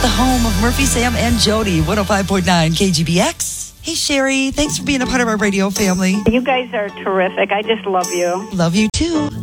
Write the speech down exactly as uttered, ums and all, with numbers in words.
the home of Murphy, Sam, and Jody, one oh five point nine K G B X. Hey, Sherry, thanks for being a part of our radio family. You guys are terrific. I just love you. Love you, too.